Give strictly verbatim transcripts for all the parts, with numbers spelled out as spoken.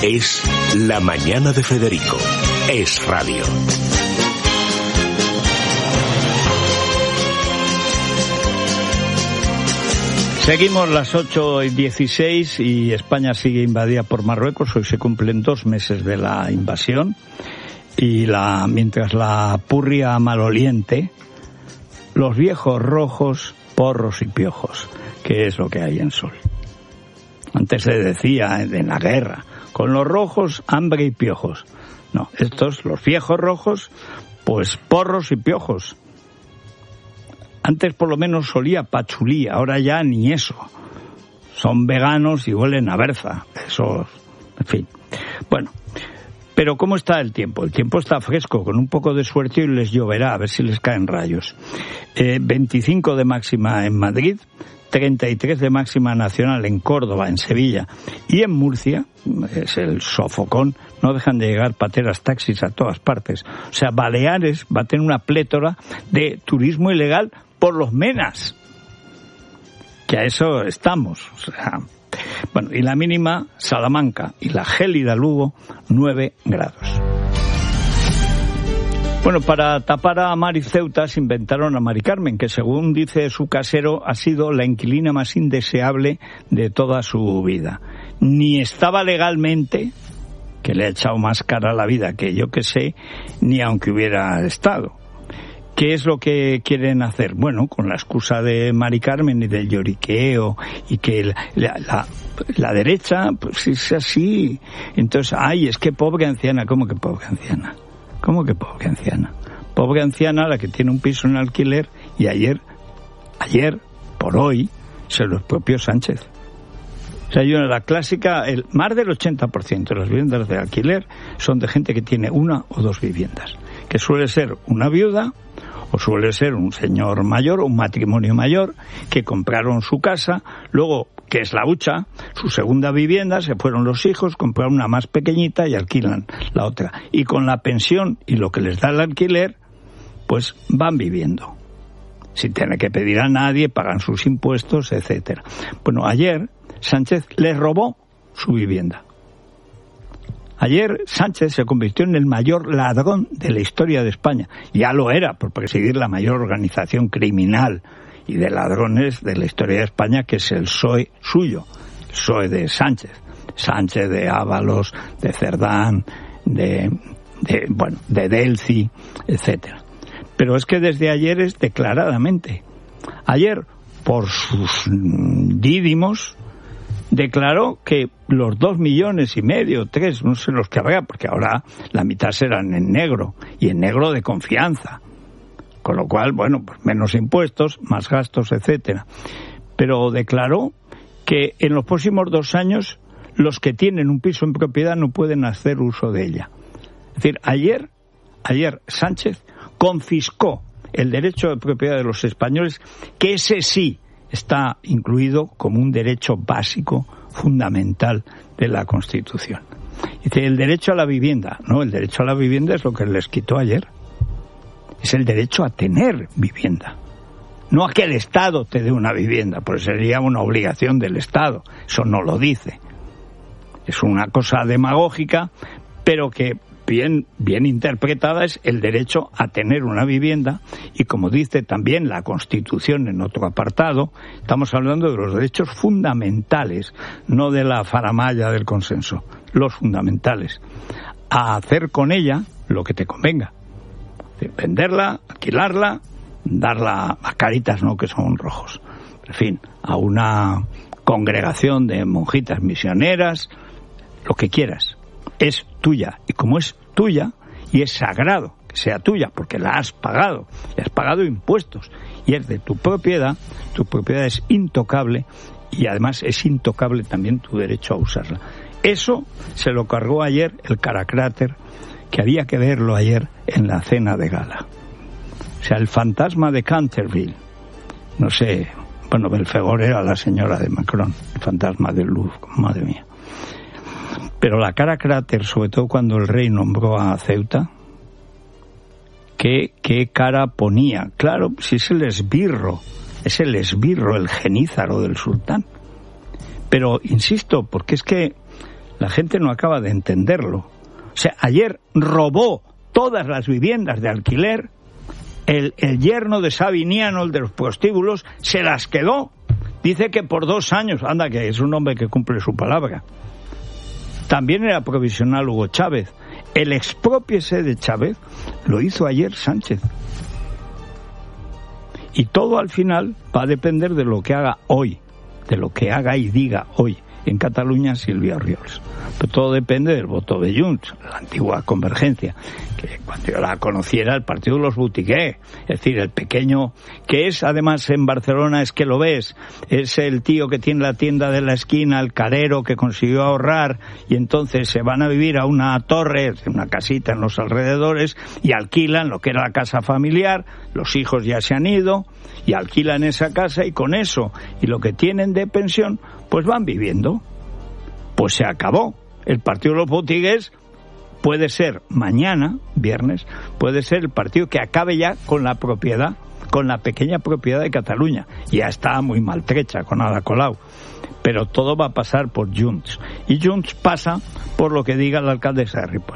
Es La Mañana de Federico. Es radio. Seguimos las ocho y dieciséis y España sigue invadida por Marruecos. Hoy se cumplen dos meses de la invasión y la mientras la purria maloliente, los viejos rojos, porros y piojos, que es lo que hay en Sol. Antes se decía en la guerra, con los rojos, hambre y piojos. No, estos, los viejos rojos, pues porros y piojos. Antes por lo menos solía pachulí, ahora ya ni eso. Son veganos y huelen a berza. Eso, en fin. Bueno, pero ¿cómo está el tiempo? El tiempo está fresco, con un poco de suerte y les lloverá, a ver si les caen rayos. Eh, veinticinco de máxima en Madrid, treinta y tres de máxima nacional en Córdoba, en Sevilla y en Murcia. Es el sofocón, no dejan de llegar pateras, taxis a todas partes. O sea, Baleares va a tener una plétora de turismo ilegal por los menas, que a eso estamos. O sea, bueno, y la mínima, Salamanca, y la gélida Lugo, nueve grados. Bueno, para tapar a Mari Ceuta se inventaron a Mari Carmen, que según dice su casero ha sido la inquilina más indeseable de toda su vida. Ni estaba legalmente, que le ha echado más cara a la vida que yo que sé, ni aunque hubiera estado. ¿Qué es lo que quieren hacer? Bueno, con la excusa de Mari Carmen y del lloriqueo y que la, la, la, la derecha, pues es así. Entonces, ay, es que pobre anciana. ¿Cómo que pobre anciana? ¿Cómo que pobre anciana? Pobre anciana la que tiene un piso en alquiler y ayer, ayer, por hoy, se lo expropió Sánchez. O sea, yo la clásica, el más del ochenta por ciento de las viviendas de alquiler son de gente que tiene una o dos viviendas, que suele ser una viuda o suele ser un señor mayor, un matrimonio mayor, que compraron su casa, luego, que es la hucha, su segunda vivienda, se fueron los hijos, compraron una más pequeñita y alquilan la otra. Y con la pensión y lo que les da el alquiler, pues van viviendo. Sin tener que pedir a nadie, pagan sus impuestos, etcétera. Bueno, ayer Sánchez les robó su vivienda. Ayer Sánchez se convirtió en el mayor ladrón de la historia de España. Ya lo era, por presidir la mayor organización criminal y de ladrones de la historia de España, que es el P S O E suyo, el P S O E de Sánchez. Sánchez, de Ábalos, de Cerdán, de, de bueno, de Delci, etcétera. Pero es que desde ayer es declaradamente. Ayer, por sus dídimos, declaró que los dos millones y medio, tres, no sé los que habrá, porque ahora la mitad serán en negro, y en negro de confianza. Con lo cual, bueno, pues menos impuestos, más gastos, etcétera. Pero declaró que en los próximos dos años los que tienen un piso en propiedad no pueden hacer uso de ella. Es decir, ayer, ayer Sánchez confiscó el derecho de propiedad de los españoles, que ese sí está incluido como un derecho básico, fundamental de la Constitución. Dice, el derecho a la vivienda. No, el derecho a la vivienda es lo que les quitó ayer. Es el derecho a tener vivienda. No a que el Estado te dé una vivienda, pues sería una obligación del Estado. Eso no lo dice. Es una cosa demagógica, pero que bien, bien interpretada es el derecho a tener una vivienda, y como dice también la Constitución en otro apartado, estamos hablando de los derechos fundamentales, no de la faramalla del consenso, los fundamentales, a hacer con ella lo que te convenga. Venderla, alquilarla, darla a Caritas, no, que son rojos, en fin, a una congregación de monjitas misioneras, lo que quieras. Es tuya, y como es tuya y es sagrado que sea tuya porque la has pagado, le has pagado impuestos y es de tu propiedad, tu propiedad es intocable y además es intocable también tu derecho a usarla. Eso se lo cargó ayer el caracráter, que había que verlo ayer en la cena de gala. O sea, el fantasma de Canterville, no sé, bueno, Belfegor era la señora de Macron, el fantasma del Louvre, madre mía. Pero la cara cráter, sobre todo cuando el rey nombró a Ceuta, ¿qué, qué cara ponía? Claro, si es el esbirro, es el esbirro, el genízaro del sultán. Pero, insisto, porque es que La gente no acaba de entenderlo. O sea, ayer robó todas las viviendas de alquiler, el, el yerno de Sabiniano, el de los prostíbulos, se las quedó. Dice que por dos años, anda, que es un hombre que cumple su palabra. También era provisional Hugo Chávez. El expropiese de Chávez lo hizo ayer Sánchez. Y todo al final va a depender de lo que haga hoy, de lo que haga y diga hoy en Cataluña Silvia Orriols. Pero todo depende del voto de Junts, la antigua Convergencia, que cuando yo la conociera el partido de los Butigué, es decir, el pequeño, que es además en Barcelona, es que lo ves, es el tío que tiene la tienda de la esquina, el carero que consiguió ahorrar, y entonces se van a vivir a una torre, una casita en los alrededores, y alquilan lo que era la casa familiar, los hijos ya se han ido, y alquilan esa casa, y con eso, y lo que tienen de pensión, pues van viviendo. Pues se acabó. El partido de los botigués puede ser mañana, viernes, puede ser el partido que acabe ya con la propiedad, con la pequeña propiedad de Cataluña. Ya está muy maltrecha con Ada Colau. Pero todo va a pasar por Junts. Y Junts pasa por lo que diga la alcaldesa de Ripoll.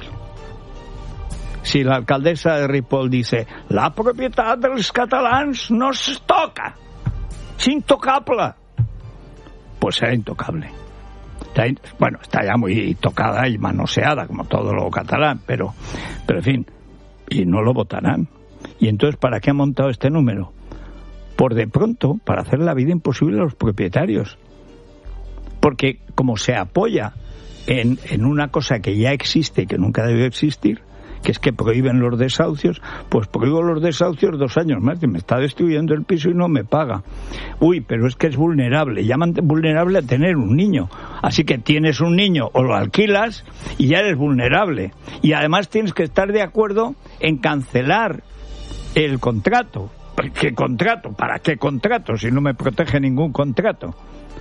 Si la alcaldesa de Ripoll dice la propiedad de los catalans no se toca, es intocable, pues será intocable. Está, bueno, está ya muy tocada y manoseada, como todo lo catalán, pero, pero en fin, y no lo votarán. Y entonces, ¿para qué ha montado este número? Por de pronto, para hacer la vida imposible a los propietarios. Porque como se apoya en, en una cosa que ya existe y que nunca debió existir, que es que prohíben los desahucios, pues prohíbo los desahucios dos años más, que me está destruyendo el piso y no me paga. Uy, pero es que es vulnerable, llaman vulnerable a tener un niño. Así que tienes un niño o lo alquilas y ya eres vulnerable. Y además tienes que estar de acuerdo en cancelar el contrato. ¿Qué contrato? ¿Para qué contrato? Si no me protege ningún contrato.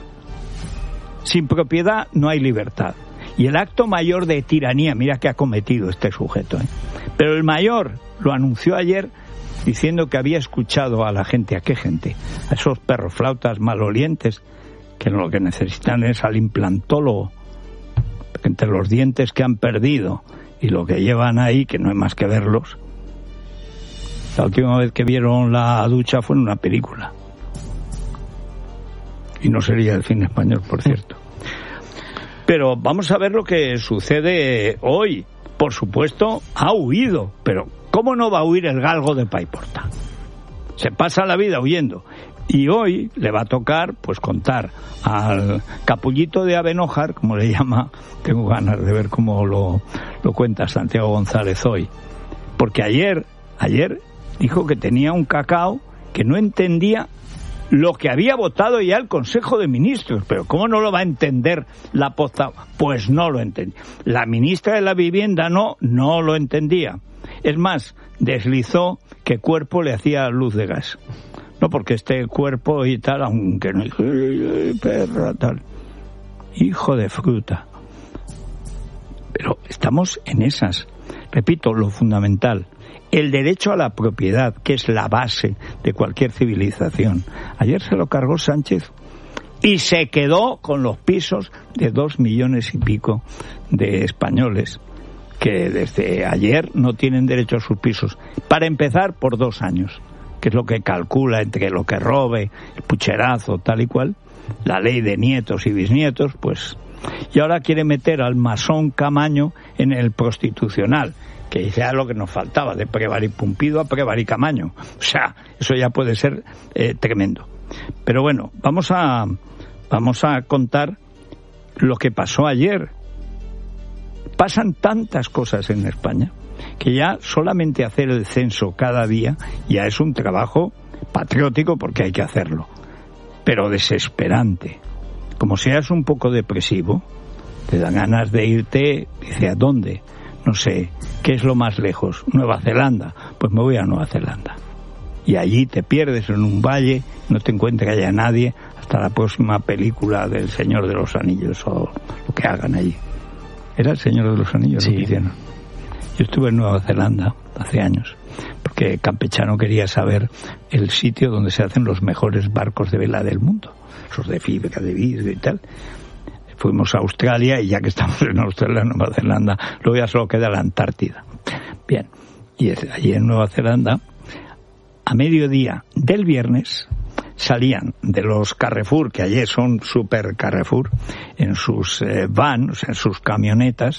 Sin propiedad no hay libertad. Y el acto mayor de tiranía, mira que ha cometido este sujeto, ¿eh? Pero el mayor lo anunció ayer diciendo que había escuchado a la gente. ¿A qué gente? A esos perroflautas malolientes que lo que necesitan es al implantólogo, entre los dientes que han perdido y lo que llevan ahí, que no hay más que verlos. La última vez que vieron la ducha fue en una película. Y no sería el cine español, por cierto. Pero vamos a ver lo que sucede hoy. Por supuesto, ha huido, pero ¿cómo no va a huir el galgo de Paiporta? Se pasa la vida huyendo. Y hoy le va a tocar, pues, contar al capullito de Abenójar, como le llama, tengo ganas de ver cómo lo, lo cuenta Santiago González hoy. Porque ayer, ayer dijo que tenía un cacao que no entendía lo que había votado ya el Consejo de Ministros. Pero ¿cómo no lo va a entender la posta? Pues no lo entendía. La ministra de la Vivienda no, no lo entendía. Es más, deslizó que Cuerpo le hacía luz de gas. No porque esté Cuerpo y tal, aunque no... Perra, tal. Hijo de fruta. Pero estamos en esas. Repito, lo fundamental. El derecho a la propiedad, que es la base de cualquier civilización. Ayer se lo cargó Sánchez y se quedó con los pisos de dos millones y pico de españoles que desde ayer no tienen derecho a sus pisos. Para empezar, por dos años, que es lo que calcula entre lo que robe, el pucherazo, tal y cual, la ley de nietos y bisnietos, pues... Y ahora quiere meter al masón Camaño en el prostitucional, que ya lo que nos faltaba, de Prevari Pumpido a Prevari Camaño. O sea, eso ya puede ser eh, tremendo. Pero bueno, vamos a, vamos a contar lo que pasó ayer. Pasan tantas cosas en España que ya solamente hacer el censo cada día ya es un trabajo patriótico, porque hay que hacerlo, pero desesperante. Como seas un poco depresivo, te dan ganas de irte, dice, ¿a dónde? No sé, ¿qué es lo más lejos? Nueva Zelanda. Pues me voy a Nueva Zelanda. Y allí te pierdes en un valle, no te encuentras ya nadie, hasta la próxima película del Señor de los Anillos o lo que hagan allí. ¿Era el Señor de los Anillos? Sí. Lo que hicieron. Yo estuve en Nueva Zelanda hace años, porque Campechano quería saber el sitio donde se hacen los mejores barcos de vela del mundo, esos de fibra, de vidrio y tal. fuimos a Australia y ya que estamos en Australia, Nueva Zelanda, luego ya solo queda la Antártida. Bien, y allí en Nueva Zelanda, a mediodía del viernes, salían de los Carrefour, que allí son super Carrefour, en sus eh, vans, o sea, en sus camionetas,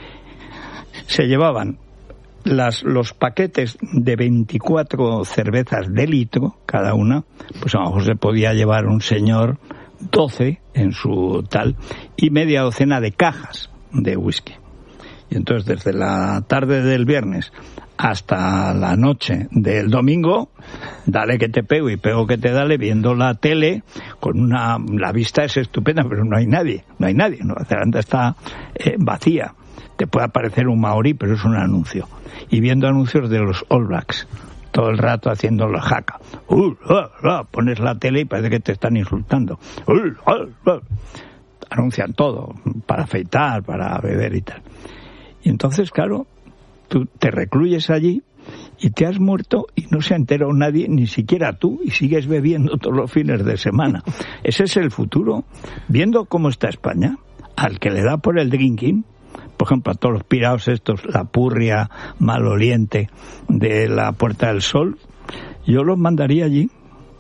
se llevaban las, los paquetes de veinticuatro cervezas de litro, cada una, pues a lo mejor se podía llevar un señor doce en su tal, y media docena de cajas de whisky. Y entonces desde la tarde del viernes hasta la noche del domingo, dale que te pego y pego que te dale, viendo la tele, con una, la vista es estupenda, pero no hay nadie, no hay nadie, Nueva Zelanda está eh, vacía. Te puede aparecer un maorí, pero es un anuncio. Y viendo anuncios de los All Blacks, todo el rato haciendo la jaca. Uh, uh, uh, pones la tele y parece que te están insultando. Uh, uh, uh. Anuncian todo, para afeitar, para beber y tal. Y entonces, claro, tú te recluyes allí y te has muerto y no se ha enterado nadie, ni siquiera tú, y sigues bebiendo todos los fines de semana. Ese es el futuro. Viendo cómo está España, al que le da por el drinking, por ejemplo, a todos los piraos estos, la purria maloliente de la Puerta del Sol, yo los mandaría allí.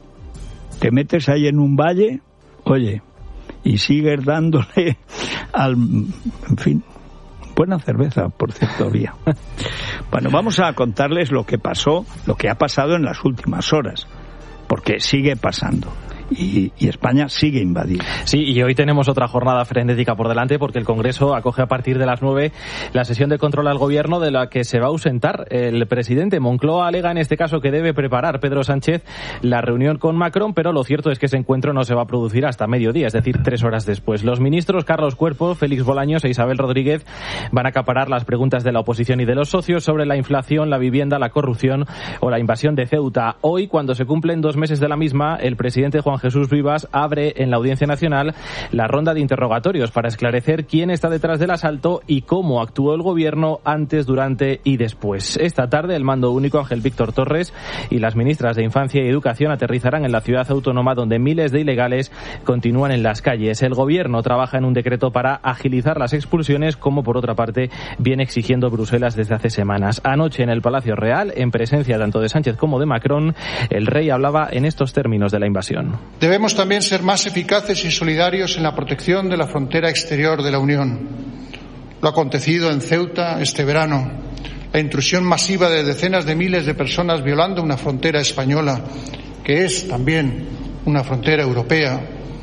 Te metes ahí en un valle, oye, y sigues dándole al... en fin, buena cerveza, por cierto, vía. Bueno, vamos a contarles lo que pasó, lo que ha pasado en las últimas horas, porque sigue pasando. Y, y España sigue invadida. Sí, y hoy tenemos otra jornada frenética por delante porque el Congreso acoge a partir de las nueve la sesión de control al Gobierno de la que se va a ausentar el presidente. Moncloa alega en este caso que debe preparar Pedro Sánchez la reunión con Macron, pero lo cierto es que ese encuentro no se va a producir hasta mediodía, es decir, tres horas después. Los ministros Carlos Cuerpo, Félix Bolaños e Isabel Rodríguez van a acaparar las preguntas de la oposición y de los socios sobre la inflación, la vivienda, la corrupción o la invasión de Ceuta. Hoy, cuando se cumplen dos meses de la misma, el presidente Juan Jesús Vivas abre en la Audiencia Nacional la ronda de interrogatorios para esclarecer quién está detrás del asalto y cómo actuó el Gobierno antes, durante y después. Esta tarde el mando único Ángel Víctor Torres y las ministras de Infancia y Educación aterrizarán en la ciudad autónoma donde miles de ilegales continúan en las calles. El Gobierno trabaja en un decreto para agilizar las expulsiones, como por otra parte viene exigiendo Bruselas desde hace semanas. Anoche en el Palacio Real, en presencia tanto de Sánchez como de Macron, el rey hablaba en estos términos de la invasión. Debemos también ser más eficaces y solidarios en la protección de la frontera exterior de la Unión. Lo acontecido en Ceuta este verano, la intrusión masiva de decenas de miles de personas violando una frontera española, que es también una frontera europea,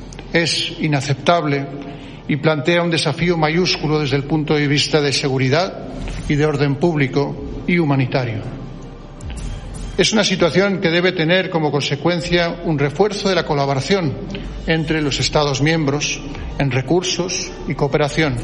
es inaceptable y plantea un desafío mayúsculo desde el punto de vista de seguridad y de orden público y humanitario. Es una situación que debe tener como consecuencia un refuerzo de la colaboración entre los Estados miembros en recursos y cooperación.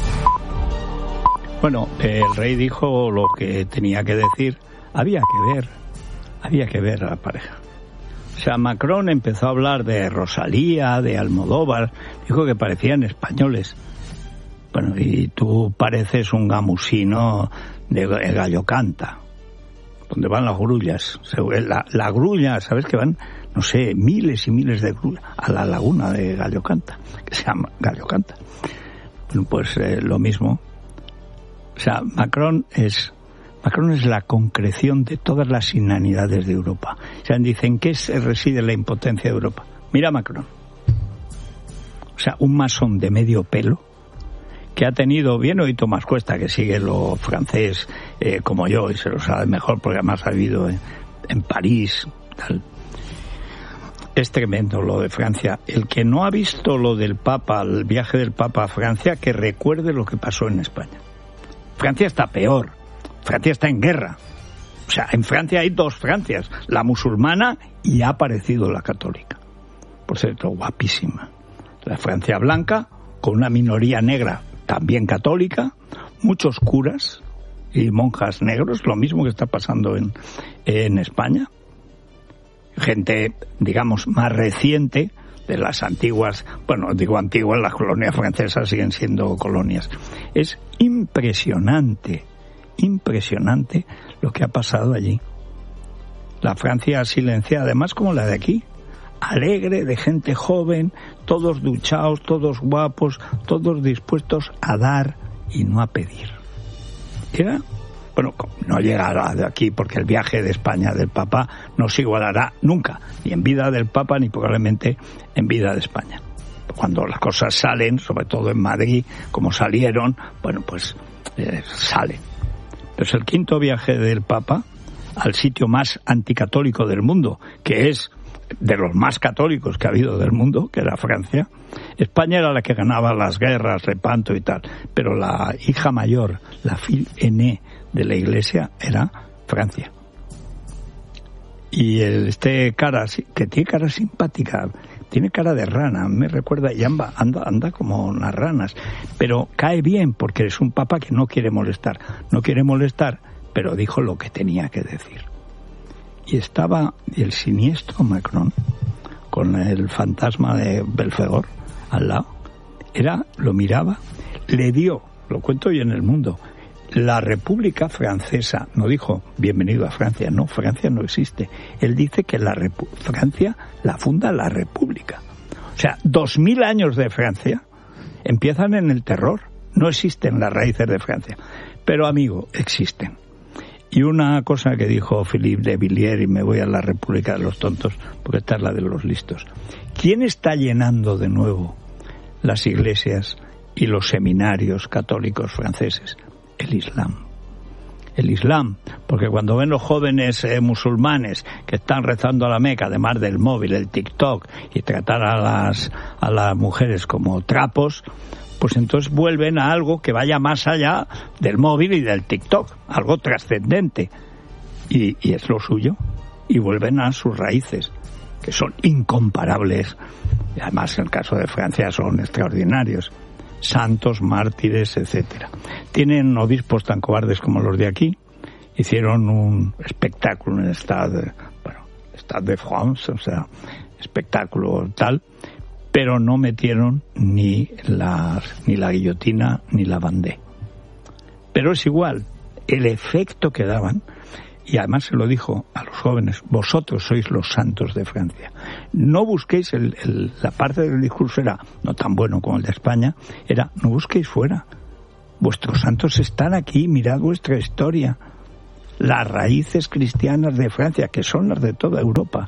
Bueno, el rey dijo lo que tenía que decir. Había que ver, había que ver a la pareja. O sea, Macron empezó a hablar de Rosalía, de Almodóvar, dijo que parecían españoles. Bueno, y tú pareces un gamusino de Gallo Canta, donde van las grullas. La, la grulla, ¿sabes que van? No sé, miles y miles de grullas a la laguna de Gallo Canta, que se llama Gallo Canta. Bueno, pues eh, lo mismo. O sea, Macron es Macron es la concreción de todas las inanidades de Europa. O sea, dicen, ¿en qué reside la impotencia de Europa? Mira Macron. O sea, un masón de medio pelo, que ha tenido, bien hoy Tomás Cuesta, que sigue lo francés eh, como yo, y se lo sabe mejor porque además ha vivido en, en París, tal. Es tremendo lo de Francia. El que no ha visto lo del Papa, el viaje del Papa a Francia, que recuerde lo que pasó en España. Francia está peor. Francia está en guerra. O sea, en Francia hay dos Francias, la musulmana y ha aparecido la católica. Por cierto, guapísima. La Francia blanca, con una minoría negra también católica, muchos curas y monjas negros, lo mismo que está pasando en, en España. Gente, digamos, más reciente de las antiguas, bueno, digo antiguas, las colonias francesas siguen siendo colonias. Es impresionante, impresionante lo que ha pasado allí. La Francia silenciada, además como la de aquí. alegre, de gente joven, todos duchados, todos guapos, todos dispuestos a dar y no a pedir. Era, bueno, no llegará de aquí porque el viaje de España del Papa no se igualará nunca, ni en vida del Papa ni probablemente en vida de España. Cuando las cosas salen, sobre todo en Madrid, como salieron, bueno, pues eh, salen. Pero es el quinto viaje del Papa al sitio más anticatólico del mundo, que es de los más católicos que ha habido del mundo, que era Francia. España era la que ganaba las guerras, Lepanto y tal, pero la hija mayor, la fille aînée de la Iglesia, era Francia. Y el, este cara, que tiene cara simpática, tiene cara de rana, me recuerda, y anda, anda, anda como unas ranas, pero cae bien porque es un papa que no quiere molestar, no quiere molestar, pero dijo lo que tenía que decir. Y estaba el siniestro Macron con el fantasma de Belfegor al lado. Era, lo miraba, le dio, lo cuento hoy en El Mundo, la República Francesa. No dijo bienvenido a Francia, no, Francia no existe. Él dice que la Repu- Francia la funda la República. O sea, dos mil años de Francia empiezan en el terror. No existen las raíces de Francia. Pero, amigo, existen. Y una cosa que dijo Philippe de Villiers, y me voy a la República de los Tontos, porque esta es la de los listos. ¿Quién está llenando de nuevo las iglesias y los seminarios católicos franceses? El Islam. El Islam, porque cuando ven los jóvenes eh, musulmanes que están rezando a la Meca, además del móvil, el TikTok, y tratar a las, a las mujeres como trapos, pues entonces vuelven a algo que vaya más allá del móvil y del TikTok, algo trascendente, y, y es lo suyo, y vuelven a sus raíces, que son incomparables, y además en el caso de Francia son extraordinarios, santos, mártires, etcétera. Tienen obispos tan cobardes como los de aquí, hicieron un espectáculo en el Stade, bueno, Stade de France, o sea, espectáculo tal, pero no metieron ni la, ni la guillotina ni la bandé. Pero es igual, el efecto que daban, y además se lo dijo a los jóvenes, vosotros sois los santos de Francia. No busquéis, el, el, la parte del discurso era, no tan bueno como el de España, era, no busquéis fuera. Vuestros santos están aquí, mirad vuestra historia. Las raíces cristianas de Francia, que son las de toda Europa.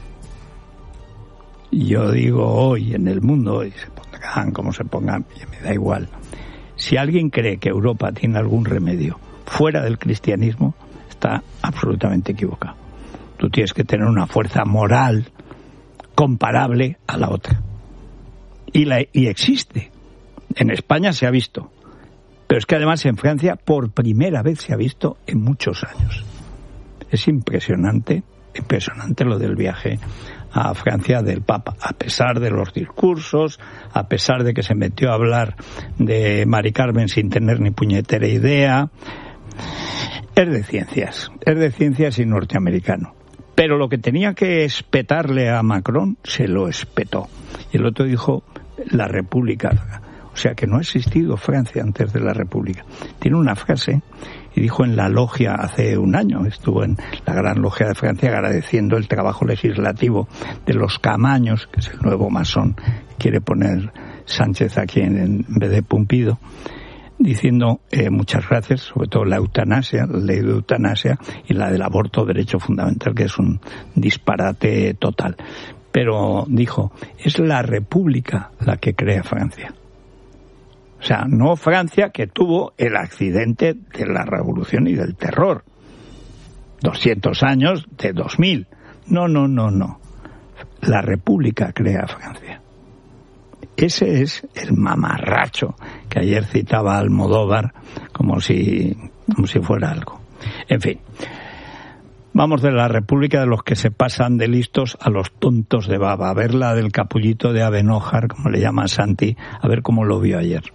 Yo digo hoy en el mundo, y se pongan como se pongan, me da igual, si alguien cree que Europa tiene algún remedio fuera del cristianismo, está absolutamente equivocado. Tú tienes que tener una fuerza moral comparable a la otra. Y, la, y existe. En España se ha visto. Pero es que además en Francia por primera vez se ha visto en muchos años. Es impresionante, impresionante lo del viaje a Francia del Papa, a pesar de los discursos, a pesar de que se metió a hablar de Mari Carmen sin tener ni puñetera idea. Es de ciencias, es de ciencias y norteamericano. Pero lo que tenía que espetarle a Macron, se lo espetó. Y el otro dijo, la República. O sea que no ha existido Francia antes de la República. Tiene una frase, y dijo en la logia hace un año, estuvo en la Gran Logia de Francia agradeciendo el trabajo legislativo de los Camaños, que es el nuevo masón, quiere poner Sánchez aquí en, en vez de Pumpido, diciendo eh, muchas gracias, sobre todo la eutanasia, la ley de eutanasia y la del aborto, derecho fundamental, que es un disparate total. Pero dijo, es la República la que crea Francia. O sea, no Francia, que tuvo el accidente de la revolución y del terror. doscientos años de dos mil. No, no, no, no. La República crea Francia. Ese es el mamarracho que ayer citaba Almodóvar como si, como si fuera algo. En fin, vamos de la República de los que se pasan de listos a los tontos de baba. A ver la del capullito de Abenójar, como le llama Santi, a ver cómo lo vio ayer.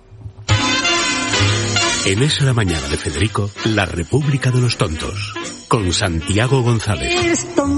En Es la Mañana de Federico, la República de los Tontos, con Santiago González. Eres tonto,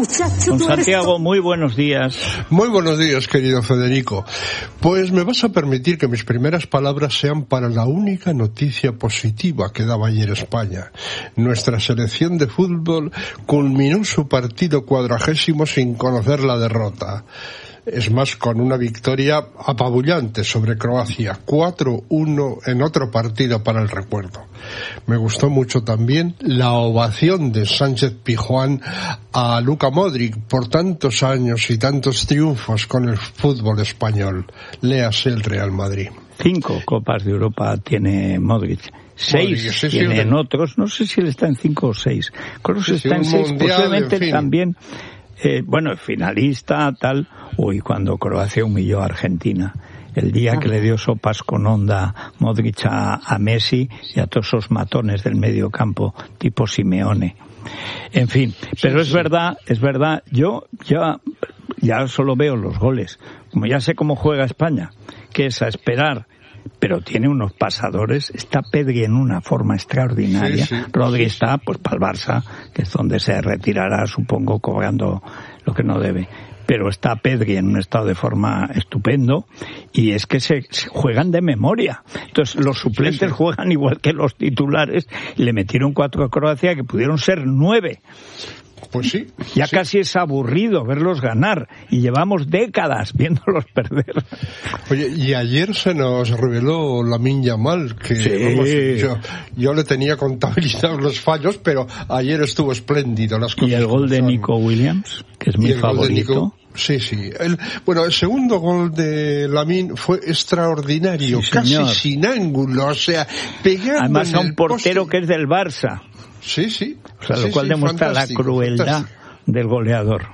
muchacho. Don Santiago, muy buenos días. Muy buenos días, querido Federico. Pues me vas a permitir que mis primeras palabras sean para la única noticia positiva que daba ayer España. Nuestra selección de fútbol culminó su partido cuadragésimo sin conocer la derrota. Es más, con una victoria apabullante sobre Croacia, cuatro uno en otro partido para el recuerdo. Me gustó mucho también la ovación de Sánchez Pizjuán a Luka Modric por tantos años y tantos triunfos con el fútbol español. Léase el Real Madrid. Cinco Copas de Europa tiene Modric. Seis Modric, sí, tienen sí, otros, no sé si él está en cinco o seis. Creo que sí, está sí, en seis, mundial, posiblemente en fin. también. Eh, bueno, finalista, tal. Uy, cuando Croacia humilló a Argentina. El día que le dio sopas con onda Modric a, a Messi y a todos esos matones del medio campo, tipo Simeone. En fin, pero es verdad, es verdad, yo ya, ya solo veo los goles. Como ya sé cómo juega España, que es a esperar, pero tiene unos pasadores. Está Pedri en una forma extraordinaria. Sí, sí, Rodri sí, está pues para el Barça, que es donde se retirará, supongo, cobrando lo que no debe. Pero está Pedri en un estado de forma estupendo, y es que se, se juegan de memoria. Entonces los suplentes sí, sí. juegan igual que los titulares, y le metieron cuatro a Croacia que pudieron ser nueve. Pues sí. Ya sí. casi es aburrido verlos ganar, y llevamos décadas viéndolos perder. Oye, y ayer se nos reveló Lamine Yamal, que sí. vamos, yo, yo le tenía contabilizados los fallos, pero ayer estuvo espléndido. Las cosas y el gol de son. Nico Williams, que es mi favorito. Sí, sí. El, bueno, el segundo gol de Lamine fue extraordinario, sí, casi señor. sin ángulo, o sea, pegando además en a un el portero poste. que es del Barça. Sí, sí. O sea, lo sí, cual sí, demuestra la crueldad fantástico. Del goleador.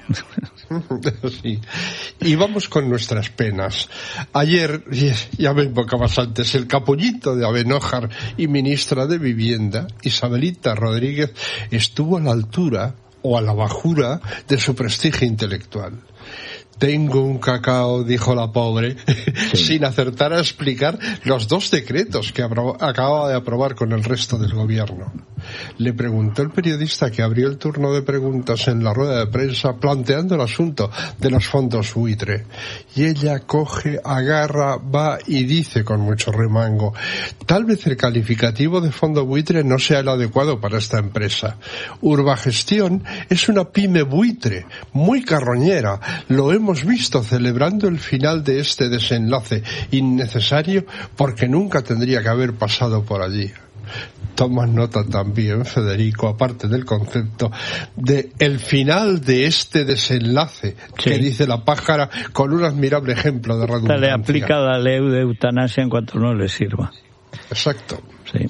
Sí. Y vamos con nuestras penas. Ayer, ya me invocabas antes, el capullito de Abenójar y ministra de Vivienda, Isabelita Rodríguez, estuvo a la altura o a la bajura de su prestigio intelectual. Tengo un cacao, dijo la pobre, sí. sin acertar a explicar los dos decretos que acaba de aprobar con el resto del gobierno. Le preguntó el periodista que abrió el turno de preguntas en la rueda de prensa planteando el asunto de los fondos buitre. Y ella coge, agarra, va y dice con mucho remango: tal vez el calificativo de fondo buitre no sea el adecuado para esta empresa. Urbagestión es una pyme buitre, muy carroñera. Lo hemos visto celebrando el final de este desenlace innecesario porque nunca tendría que haber pasado por allí. Toma nota también, Federico, aparte del concepto, de el final de este desenlace, sí. que dice la pájara con un admirable ejemplo de redundancia. Le aplica la ley de eutanasia en cuanto no le sirva. Exacto. Sí.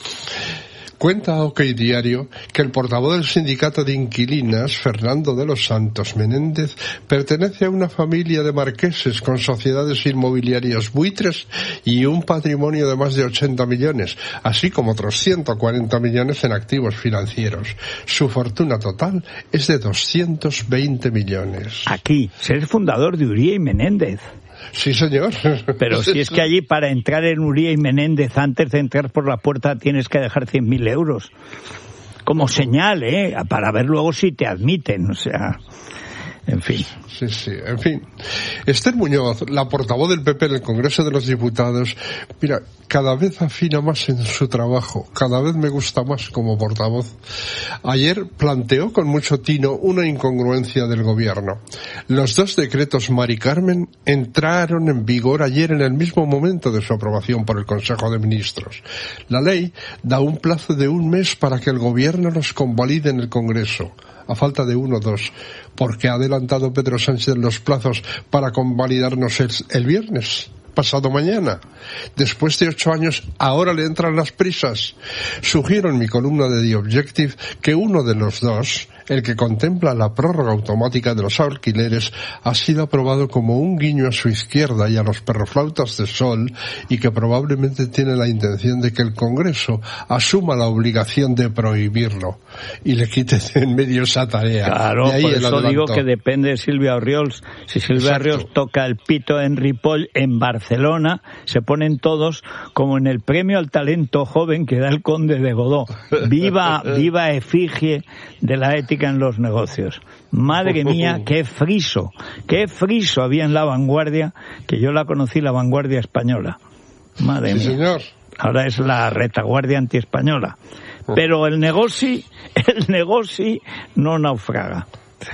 Cuenta OK Diario que el portavoz del sindicato de inquilinas, Fernando de los Santos Menéndez, pertenece a una familia de marqueses con sociedades inmobiliarias buitres y un patrimonio de más de ochenta millones, así como otros ciento cuarenta millones en activos financieros. Su fortuna total es de doscientos veinte millones. Aquí, ser fundador de Uría y Menéndez. Sí, señor. Pero si es que allí para entrar en Uría y Menéndez, antes de entrar por la puerta, tienes que dejar cien mil euros. Como señal, ¿eh? Para ver luego si te admiten, o sea... En fin. Sí, sí, en fin. Esther Muñoz, la portavoz del P P en el Congreso de los Diputados, mira, cada vez afina más en su trabajo, cada vez me gusta más como portavoz. Ayer planteó con mucho tino una incongruencia del gobierno. Los dos decretos Mari Carmen entraron en vigor ayer en el mismo momento de su aprobación por el Consejo de Ministros. La ley da un plazo de un mes para que el gobierno los convalide en el Congreso, a falta de uno o dos, porque ha adelantado Pedro Sánchez los plazos para convalidarnos el, el viernes, pasado mañana. Después de ocho años, ahora le entran las prisas. Sugiero en mi columna de The Objective que uno de los dos, el que contempla la prórroga automática de los alquileres, ha sido aprobado como un guiño a su izquierda y a los perroflautas de Sol, y que probablemente tiene la intención de que el Congreso asuma la obligación de prohibirlo y le quite de en medio esa tarea. Claro, de ahí por el eso adelanto. Digo que depende de Silvia Orriols. Si Silvia Exacto. Orriols toca el pito en Ripoll, en Barcelona, se ponen todos como en el premio al talento joven que da el conde de Godó. Viva, viva efigie de la ética política en los negocios. Madre mía, qué friso, qué friso había en La Vanguardia, que yo la conocí, La Vanguardia española. Madre sí, mía. Señor. Ahora es la retaguardia antiespañola. Pero el negoci, el negoci no naufraga.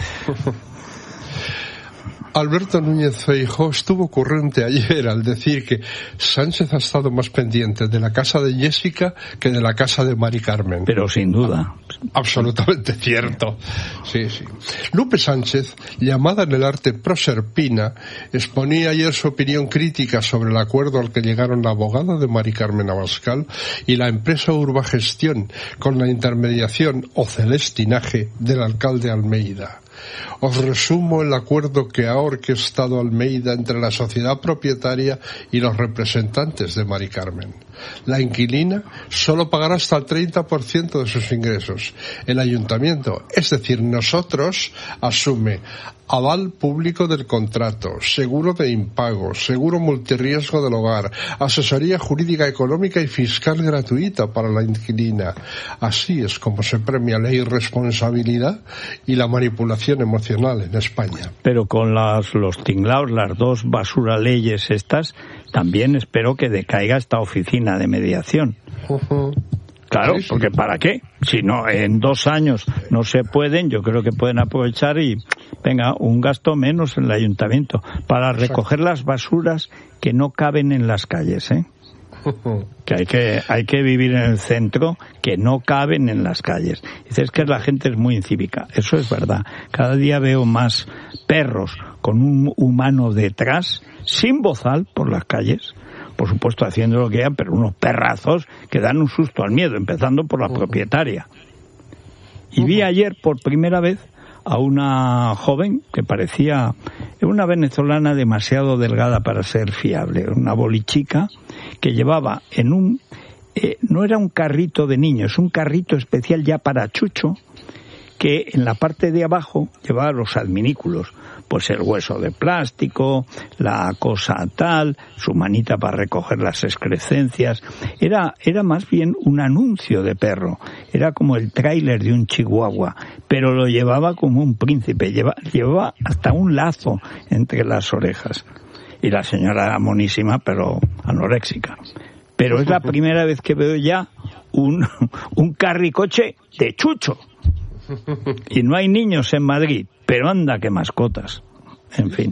Alberto Núñez Feijóo estuvo ocurrente ayer al decir que Sánchez ha estado más pendiente de la casa de Jessica que de la casa de Mari Carmen. Pero sin duda. Absolutamente cierto. Sí, sí. Lupe Sánchez, llamada en el arte Proserpina, exponía ayer su opinión crítica sobre el acuerdo al que llegaron la abogada de Mari Carmen Abascal y la empresa Urbagestión con la intermediación o celestinaje del alcalde Almeida. Os resumo el acuerdo que ha orquestado Almeida entre la sociedad propietaria y los representantes de Mari Carmen. La inquilina solo pagará hasta el treinta por ciento de sus ingresos. El ayuntamiento, es decir, nosotros, asume aval público del contrato, seguro de impago, seguro multirriesgo del hogar, asesoría jurídica, económica y fiscal gratuita para la inquilina. Así es como se premia la irresponsabilidad y la manipulación emocional en España. Pero con las, los tinglaos, las dos basura leyes estas, también espero que decaiga esta oficina de mediación. Uh-huh. Claro, sí, sí. porque ¿para qué? Si no, en dos años no se pueden, yo creo que pueden aprovechar y, venga, un gasto menos en el ayuntamiento para recoger las basuras que no caben en las calles, ¿eh? Que hay que hay que vivir en el centro, que no caben en las calles. Dices que la gente es muy incívica. Eso es verdad. Cada día veo más perros con un humano detrás, sin bozal, por las calles. Por supuesto haciendo lo que hagan, pero unos perrazos que dan un susto al miedo, empezando por la propietaria. Y vi ayer por primera vez a una joven que parecía una venezolana demasiado delgada para ser fiable, una bolichica que llevaba en un, eh, no era un carrito de niños, un carrito especial ya para Chucho, que en la parte de abajo llevaba los adminículos, pues el hueso de plástico, la cosa tal, su manita para recoger las excrescencias. Era, era más bien un anuncio de perro, era como el tráiler de un chihuahua, pero lo llevaba como un príncipe, lleva, llevaba hasta un lazo entre las orejas. Y la señora era monísima, pero anoréxica. Pero es la primera vez que veo ya un, un carricoche de Chucho. Y no hay niños en Madrid, pero anda que mascotas. En fin.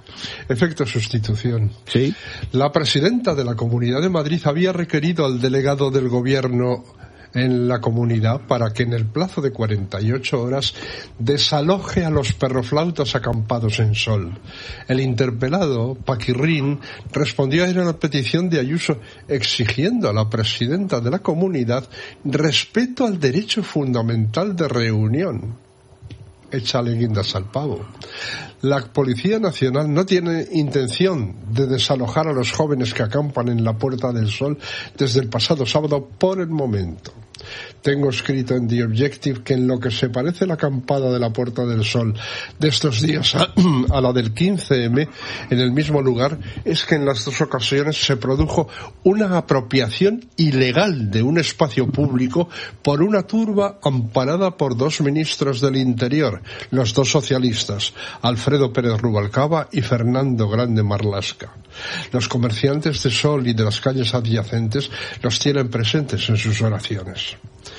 Efecto sustitución. Sí. La presidenta de la Comunidad de Madrid había requerido al delegado del gobierno en la comunidad para que en el plazo de cuarenta y ocho horas desaloje a los perroflautas acampados en Sol. El interpelado, Paquirrín, respondió ayer a la petición de Ayuso exigiendo a la presidenta de la comunidad respeto al derecho fundamental de reunión. Échale guindas al pavo. La Policía Nacional no tiene intención de desalojar a los jóvenes que acampan en la Puerta del Sol desde el pasado sábado por el momento. Tengo escrito en The Objective que en lo que se parece la acampada de la Puerta del Sol de estos días a, a la del quince eme en el mismo lugar es que en las dos ocasiones se produjo una apropiación ilegal de un espacio público por una turba amparada por dos ministros del Interior, los dos socialistas, Alfredo Pérez Rubalcaba y Fernando Grande Marlaska. Los comerciantes de Sol y de las calles adyacentes los tienen presentes en sus oraciones.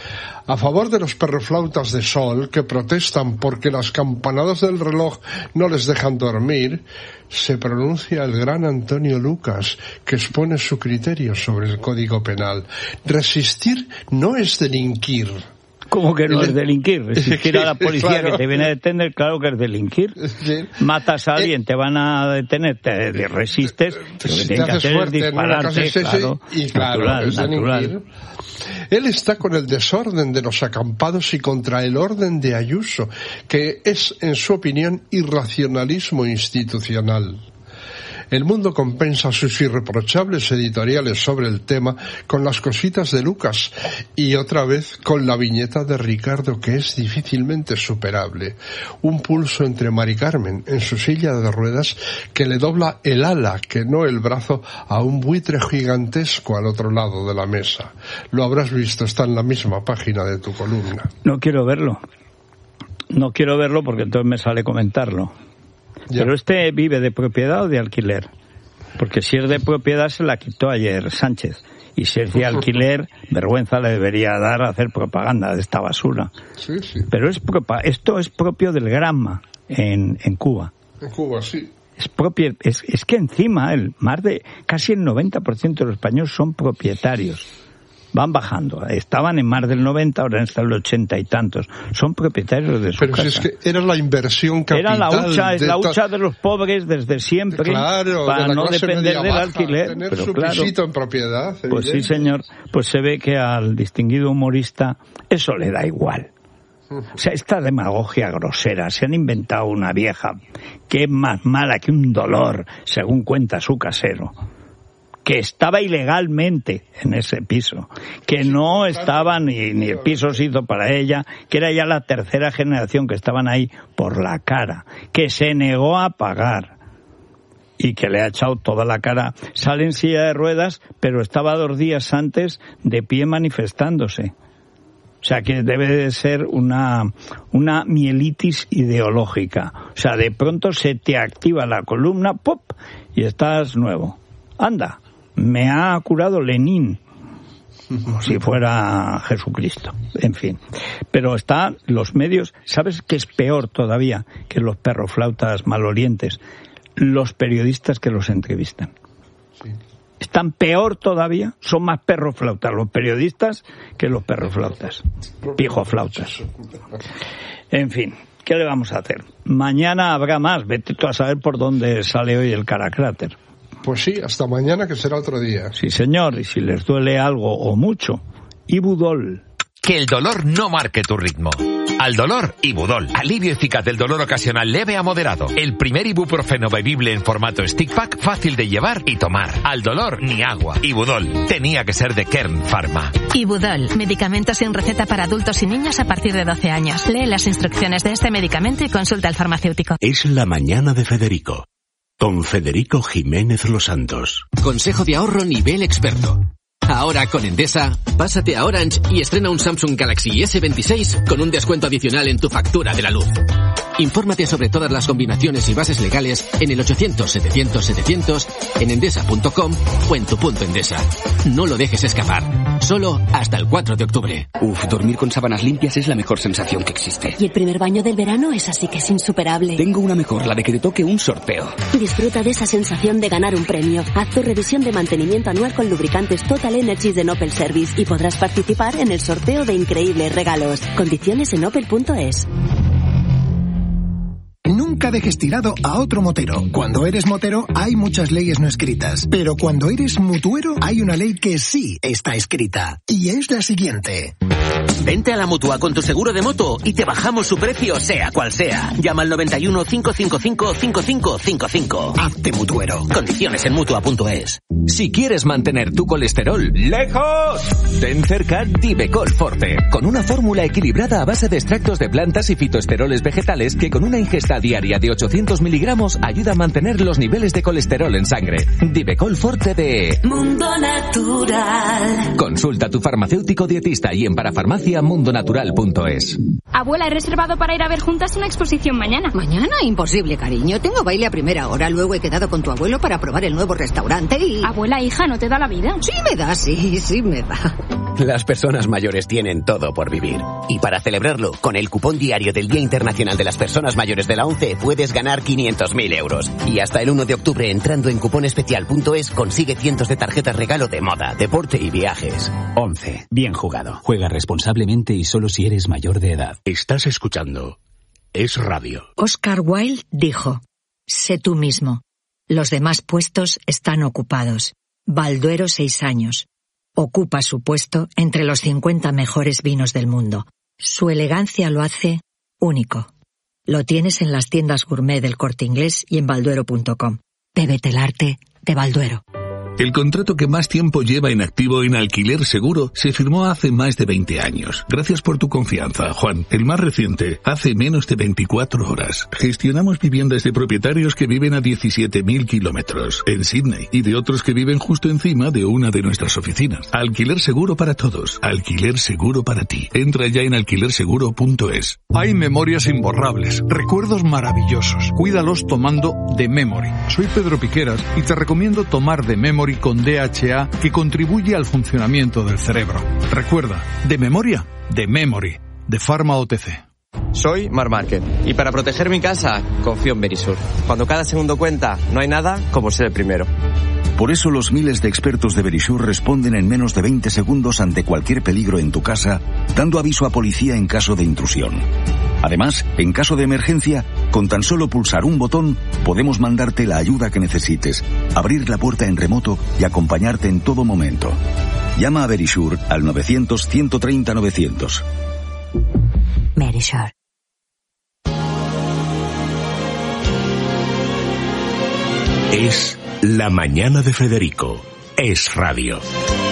A favor de los perroflautas de Sol, que protestan porque las campanadas del reloj no les dejan dormir, se pronuncia el gran Antonio Lucas, que expone su criterio sobre el Código Penal. Resistir no es delinquir. ¿Cómo que no es delinquir? Resistir a la policía, claro, que te viene a detener, claro que es delinquir. Sí. Matas a alguien, te van a detener, te resistes, lo que te tienes que hacer es dispararte, claro, y claro, natural, es natural. delinquir. Él está con el desorden de los acampados y contra el orden de Ayuso, que es, en su opinión, irracionalismo institucional. El Mundo compensa sus irreprochables editoriales sobre el tema con las cositas de Lucas y otra vez con la viñeta de Ricardo, que es difícilmente superable. Un pulso entre Mari Carmen en su silla de ruedas que le dobla el ala, que no el brazo, a un buitre gigantesco al otro lado de la mesa. Lo habrás visto, está en la misma página de tu columna. No quiero verlo. No quiero verlo porque entonces me sale comentarlo. Ya. Pero este vive de propiedad o de alquiler. Porque si es de propiedad se la quitó ayer Sánchez. Y si es de alquiler, vergüenza le debería dar a hacer propaganda de esta basura. Sí, sí. Pero es esto es propio del Granma en, en Cuba. En Cuba, sí. Es, propio, es, es que encima el más de casi el noventa por ciento de los españoles son propietarios. Van bajando. Estaban en más del noventa, ahora están el ochenta y tantos. Son propietarios de su Pero casa. Pero si es que era la inversión capital. Era la hucha, es de la to... hucha de los pobres desde siempre. Claro, para de no depender del baja, alquiler. Tener pero su claro, pisito en propiedad. Pues sí, señor. Pues se ve que al distinguido humorista eso le da igual. O sea, esta demagogia grosera, se han inventado una vieja que es más mala que un dolor, según cuenta su casero, que estaba ilegalmente en ese piso, que no estaba ni, ni el piso se hizo para ella, que era ya la tercera generación que estaban ahí por la cara, que se negó a pagar y que le ha echado toda la cara. Sale en silla de ruedas, pero estaba dos días antes de pie manifestándose. O sea, que debe de ser una, una mielitis ideológica. O sea, de pronto se te activa la columna, ¡pop!, y estás nuevo. Anda, me ha curado Lenin, como si fuera Jesucristo. En fin. Pero están los medios, ¿sabes qué es peor todavía que los perroflautas malolientes? Los periodistas que los entrevistan. Sí. Están peor todavía, son más perroflautas los periodistas que los perroflautas, pijoflautas. En fin, ¿qué le vamos a hacer? Mañana habrá más, vete tú a saber por dónde sale hoy el Caracráter. Pues sí, hasta mañana que será otro día. Sí, señor, y si les duele algo o mucho, Ibudol. Que el dolor no marque tu ritmo. Al dolor, Ibudol. Alivio eficaz del dolor ocasional leve a moderado. El primer ibuprofeno bebible en formato stick pack, fácil de llevar y tomar. Al dolor, ni agua. Ibudol. Tenía que ser de Kern Pharma. Ibudol. Medicamentos sin receta para adultos y niños a partir de doce años. Lee las instrucciones de este medicamento y consulta al farmacéutico. Es la mañana de Federico. Con Federico Jiménez Los Santos. Consejo de ahorro nivel experto. Ahora con Endesa, pásate a Orange y estrena un Samsung Galaxy ese veintiséis con un descuento adicional en tu factura de la luz. Infórmate sobre todas las combinaciones y bases legales en el ochocientos setecientos setecientos, en endesa punto com o en tu punto Endesa. No lo dejes escapar. Solo hasta el cuatro de octubre. Uf, dormir con sábanas limpias es la mejor sensación que existe. Y el primer baño del verano es así que es insuperable. Tengo una mejor, la de que te toque un sorteo. Disfruta de esa sensación de ganar un premio. Haz tu revisión de mantenimiento anual con lubricantes Total Energies de Opel Service y podrás participar en el sorteo de increíbles regalos. Condiciones en opel punto es. Nunca dejes tirado a otro motero. Cuando eres motero hay muchas leyes no escritas, pero cuando eres mutuero hay una ley que sí está escrita, y es la siguiente. Vente a la Mutua con tu seguro de moto y te bajamos su precio sea cual sea. Llama al noventa y uno, cinco cinco cinco, cinco cinco cinco cinco. Hazte mutuero. Condiciones en mutua punto es. Si quieres mantener tu colesterol lejos, ten cerca Divecol Forte, con una fórmula equilibrada a base de extractos de plantas y fitoesteroles vegetales que con una ingesta diaria de ochocientos miligramos ayuda a mantener los niveles de colesterol en sangre. Divecol Forte de Mundo Natural. Consulta a tu farmacéutico dietista y en parafarmacia mundo natural punto es. Abuela, he reservado para ir a ver juntas una exposición mañana. ¿Mañana? Imposible, cariño. Tengo baile a primera hora. Luego he quedado con tu abuelo para probar el nuevo restaurante y... Abuela, hija, ¿no te da la vida? Sí me da, sí, sí me da. Las personas mayores tienen todo por vivir. Y para celebrarlo, con el cupón diario del Día Internacional de las Personas Mayores de la ONCE puedes ganar quinientos mil euros. Y hasta el uno de octubre, entrando en cuponespecial punto es, consigue cientos de tarjetas regalo de moda, deporte y viajes. ONCE. Bien jugado. Juega responsablemente y solo si eres mayor de edad. Estás escuchando Es Radio. Oscar Wilde dijo: sé tú mismo. Los demás puestos están ocupados. Balduero, seis años. Ocupa su puesto entre los cincuenta mejores vinos del mundo. Su elegancia lo hace único. Lo tienes en las tiendas gourmet del Corte Inglés y en balduero punto com. Bébete el arte de Balduero. El contrato que más tiempo lleva en activo en Alquiler Seguro se firmó hace más de veinte años. Gracias por tu confianza, Juan. El más reciente, hace menos de veinticuatro horas. Gestionamos viviendas de propietarios que viven a diecisiete mil kilómetros en Sydney y de otros que viven justo encima de una de nuestras oficinas. Alquiler Seguro para todos. Alquiler Seguro para ti. Entra ya en alquiler seguro punto es. Hay memorias imborrables, recuerdos maravillosos. Cuídalos tomando The Memory. Soy Pedro Piqueras y te recomiendo tomar The Memory con D H A, que contribuye al funcionamiento del cerebro. Recuerda, de memoria, de Memory, de Pharma O T C. Soy Mar Márquez y para proteger mi casa confío en Verisur. Cuando cada segundo cuenta, no hay nada como ser el primero. Por eso los miles de expertos de Verisur responden en menos de veinte segundos ante cualquier peligro en tu casa, dando aviso a policía en caso de intrusión. Además, en caso de emergencia, con tan solo pulsar un botón, podemos mandarte la ayuda que necesites, abrir la puerta en remoto y acompañarte en todo momento. Llama a Verisur al novecientos, ciento treinta, novecientos. Verisur. Es La Mañana de Federico. Es radio.